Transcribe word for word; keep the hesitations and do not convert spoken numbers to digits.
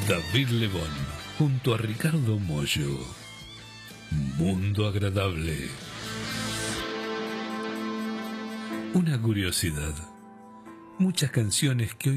David Lebón, junto a Ricardo Mollo. Mundo Agradable. Una curiosidad. Muchas canciones que hoy